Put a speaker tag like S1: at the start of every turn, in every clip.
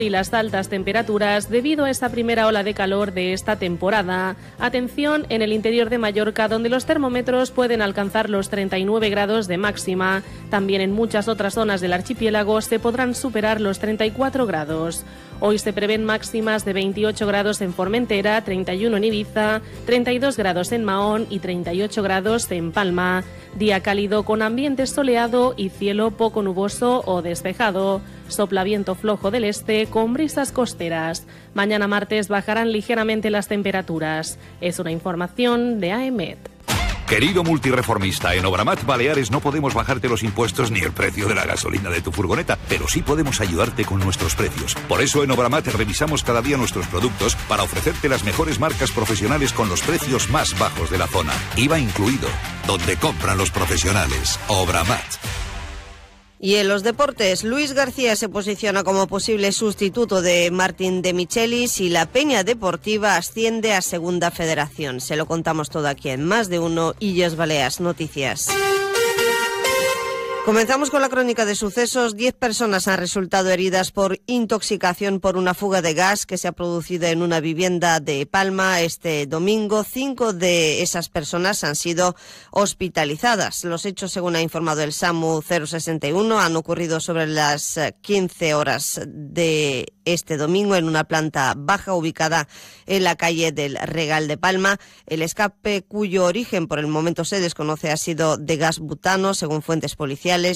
S1: y las altas temperaturas debido a esta primera ola de calor de esta temporada. Atención en el interior de Mallorca, donde los termómetros pueden alcanzar los 39 grados de máxima. También en muchas otras zonas del archipiélago se podrán superar los 34 grados. Hoy se prevén máximas de 28 grados en Formentera, 31 en Ibiza, 32 grados en Mahón y 38 grados en Palma. Día cálido con ambiente soleado y cielo poco nuboso o despejado. Sopla viento flojo del este con brisas costeras. Mañana martes bajarán ligeramente las temperaturas. Es una información de AEMET.
S2: Querido multireformista, en Obramat Baleares no podemos bajarte los impuestos ni el precio de la gasolina de tu furgoneta, pero sí podemos ayudarte con nuestros precios. Por eso en Obramat revisamos cada día nuestros productos para ofrecerte las mejores marcas profesionales con los precios más bajos de la zona. IVA incluido. Donde compran los profesionales. Obramat.
S3: Y en los deportes, Luis García se posiciona como posible sustituto de Martín de Michelis y la Peña Deportiva asciende a Segunda Federación. Se lo contamos todo aquí en Más de Uno, Illes Balears Noticias. Comenzamos con la crónica de sucesos. 10 personas han resultado heridas por intoxicación por una fuga de gas que se ha producido en una vivienda de Palma este domingo. 5 de esas personas han sido hospitalizadas. Los hechos, según ha informado el SAMU 061, han ocurrido sobre las 15 horas de este domingo en una planta baja ubicada en la calle del Regal de Palma. El escape, cuyo origen por el momento se desconoce, ha sido de gas butano, según fuentes policiales. El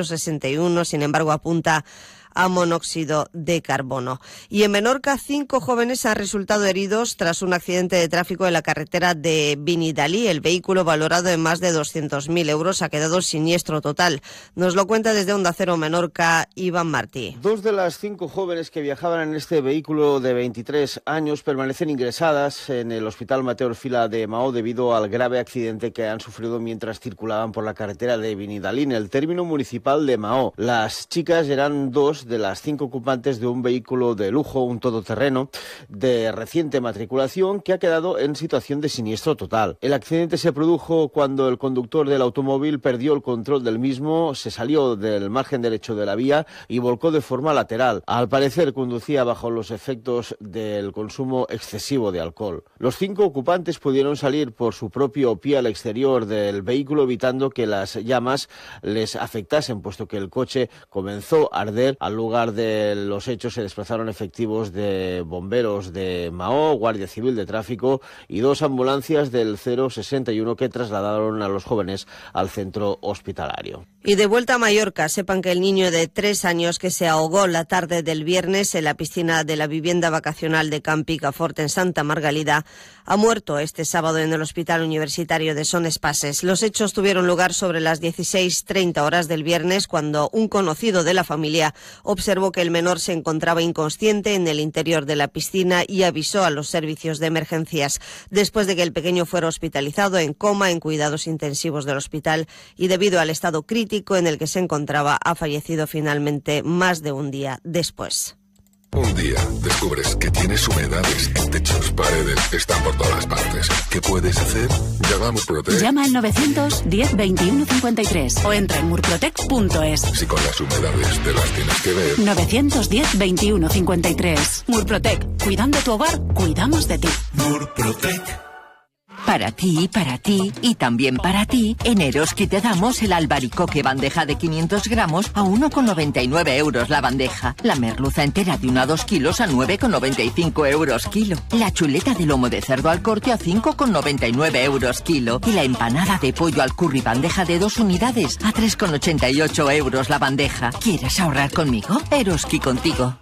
S3: 061, sin embargo, apunta a monóxido de carbono. Y en Menorca, 5 jóvenes han resultado heridos tras un accidente de tráfico en la carretera de Vinidalí. El vehículo, valorado en más de 200.000 euros, ha quedado siniestro total. Nos lo cuenta desde Onda Cero Menorca, Iván Martí.
S4: 2 de las 5 jóvenes que viajaban en este vehículo de 23 años permanecen ingresadas en el Hospital Mateo Orfila de Mahó debido al grave accidente que han sufrido mientras circulaban por la carretera de Vinidalí, en el término municipal de Mahó. Las chicas eran 2 de las 5 ocupantes de un vehículo de lujo, un todoterreno de reciente matriculación, que ha quedado en situación de siniestro total. El accidente se produjo cuando el conductor del automóvil perdió el control del mismo, se salió del margen derecho de la vía y volcó de forma lateral. Al parecer conducía bajo los efectos del consumo excesivo de alcohol. Los 5 ocupantes pudieron salir por su propio pie al exterior del vehículo, evitando que las llamas les afectasen, puesto que el coche comenzó a arder. Al lugar de los hechos se desplazaron efectivos de bomberos de Mahó, Guardia Civil de Tráfico y 2 ambulancias del 061 que trasladaron a los jóvenes al centro hospitalario.
S3: Y de vuelta a Mallorca, sepan que el niño de 3 años que se ahogó la tarde del viernes en la piscina de la vivienda vacacional de Camp Picafort en Santa Margalida ha muerto este sábado en el Hospital Universitario de Son Espases. Los hechos tuvieron lugar sobre las 16:30 horas del viernes, cuando un conocido de la familia observó que el menor se encontraba inconsciente en el interior de la piscina y avisó a los servicios de emergencias. Después de que el pequeño fuera hospitalizado en coma en cuidados intensivos del hospital y debido al estado crítico en el que se encontraba, ha fallecido finalmente más de un día después.
S5: Un día descubres que tienes humedades en techos, paredes, están por todas partes. ¿Qué puedes hacer? Llama a Murprotec.
S6: Llama al 910 21 53 o entra en murprotec.es.
S5: Si con las humedades te las tienes que ver.
S6: 910 21 53. Murprotec. Cuidando tu hogar, cuidamos de ti.
S5: Murprotec.
S7: Para ti, y también para ti, en Eroski te damos el albaricoque bandeja de 500 gramos a 1,99 euros la bandeja. La merluza entera de 1 a 2 kilos a 9,95 euros kilo. La chuleta de lomo de cerdo al corte a 5,99 euros kilo. Y la empanada de pollo al curry bandeja de 2 unidades a 3,88 euros la bandeja. ¿Quieres ahorrar conmigo? Eroski contigo.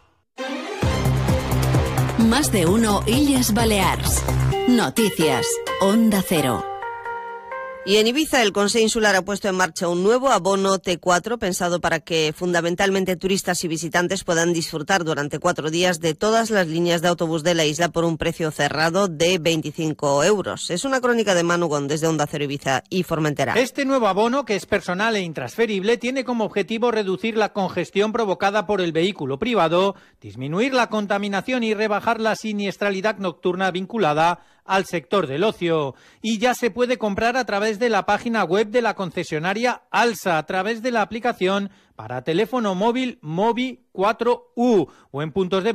S6: Más de Uno, Illes Balears. Noticias, Onda Cero.
S3: Y en Ibiza, el Consejo Insular ha puesto en marcha un nuevo abono T4 pensado para que fundamentalmente turistas y visitantes puedan disfrutar durante 4 días de todas las líneas de autobús de la isla por un precio cerrado de 25 euros. Es una crónica de Manu Gon desde Onda Cero Ibiza y Formentera.
S8: Este nuevo abono, que es personal e intransferible, tiene como objetivo reducir la congestión provocada por el vehículo privado, disminuir la contaminación y rebajar la siniestralidad nocturna vinculada al sector del ocio. Y ya se puede comprar a través de la página web de la concesionaria Alsa, a través de la aplicación para teléfono móvil Movi 4U o en puntos de